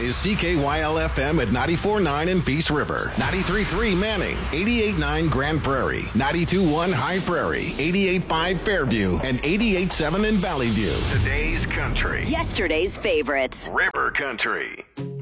is CKYL-FM at 94.9 in Peace River, 93.3 Manning, 88.9 Grand Prairie, 92.1 High Prairie, 88.5 Fairview, and 88.7 in Valley View. Today's country. Yesterday's favorites. River Country.